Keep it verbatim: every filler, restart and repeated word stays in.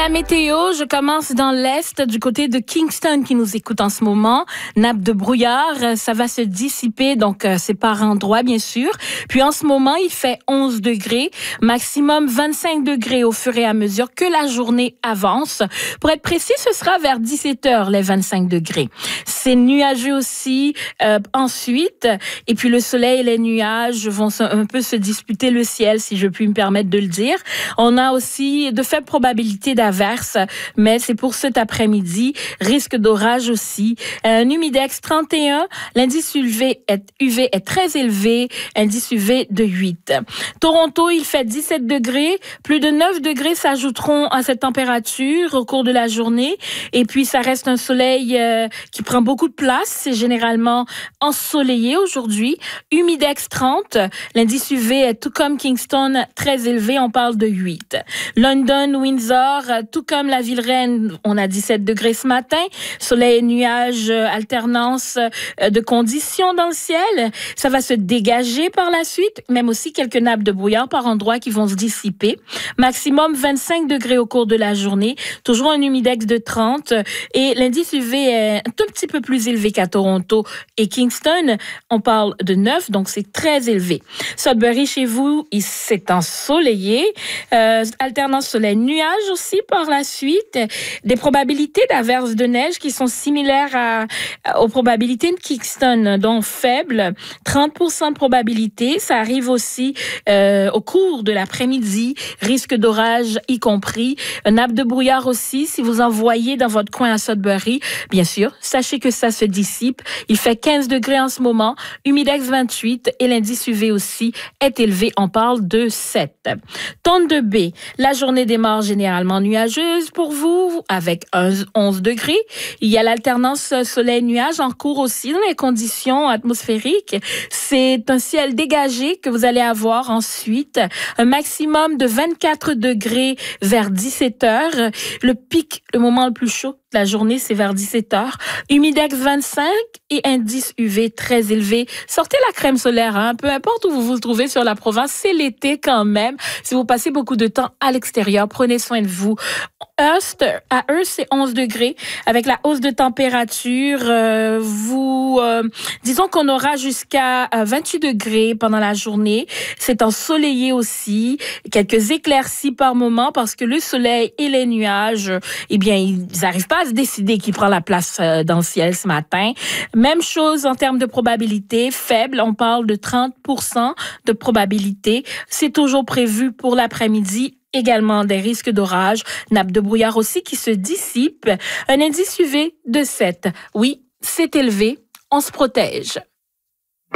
la météo, je commence dans l'est, du côté de Kingston qui nous écoute en ce moment. Nappe de brouillard, ça va se dissiper, donc euh, c'est par endroits bien sûr. Puis en ce moment, il fait onze degrés, maximum vingt-cinq degrés au fur et à mesure que la journée avance. Pour être précis, ce sera vers dix-sept heures les vingt-cinq degrés. C'est nuageux aussi euh, ensuite, et puis le soleil et les nuages vont un peu se disputer le ciel, si je puis me permettre de le dire. On a aussi de faibles probabilités d'averses, mais c'est pour cet après-midi. Risque d'orage aussi. Un humidex trente et un. L'indice U V est, U V est très élevé. Indice U V de huit. Toronto, il fait dix-sept degrés. Plus de neuf degrés s'ajouteront à cette température au cours de la journée. Et puis, ça reste un soleil euh, qui prend beaucoup de place. C'est généralement ensoleillé aujourd'hui. Humidex trente. L'indice U V est tout comme Kingston très élevé. On parle de huit. London, Windsor, tout comme la ville reine, on a dix-sept degrés ce matin. Soleil et nuages, alternance de conditions dans le ciel. Ça va se dégager par la suite, même aussi quelques nappes de brouillard par endroits qui vont se dissiper. Maximum vingt-cinq degrés au cours de la journée. Toujours un humidex de trente. Et l'indice U V est un tout petit peu plus élevé qu'à Toronto et Kingston. On parle de neuf, donc c'est très élevé. Sudbury, chez vous, c'est ensoleillé. Euh, alternance soleil-nuage aussi par la suite. Des probabilités d'averses de neige qui sont similaires à, à, aux probabilités de Kingston, donc faibles. trente pour cent de probabilité. Ça arrive aussi euh, au cours de l'après-midi. Risque d'orage y compris. Un nappe de brouillard aussi. Si vous en voyez dans votre coin à Sudbury, bien sûr, sachez que ça se dissipe. Il fait quinze degrés en ce moment. Humidex vingt-huit et l'indice U V aussi est élevé. On parle de sept. Tonde B. La journée démarre généralement nuageuse pour vous, avec onze degrés. Il y a l'alternance soleil-nuage en cours aussi dans les conditions atmosphériques. C'est un ciel dégagé que vous allez avoir ensuite. Un maximum de vingt-quatre degrés vers dix-sept heures. Le pic, le moment le plus chaud de la journée, c'est vers dix-sept heures. Humidex vingt-cinq et indice U V très élevé. Sortez la crème solaire, hein. Peu importe où vous vous trouvez sur la province, c'est l'été quand même. Si vous passez beaucoup de temps à l'extérieur, prenez soin de vous. Hearst, à Hearst, c'est onze degrés. Avec la hausse de température, euh, vous, euh, disons qu'on aura jusqu'à euh, vingt-huit degrés pendant la journée. C'est ensoleillé aussi. Quelques éclaircies par moment parce que le soleil et les nuages, eh bien, ils n'arrivent pas à se décider qui prend la place euh, dans le ciel ce matin. Même chose en termes de probabilité faible. On parle de trente pour cent de probabilité. C'est toujours prévu pour l'après-midi. Également des risques d'orage, nappes de brouillard aussi qui se dissipent. Un indice U V de sept. Oui, c'est élevé. On se protège.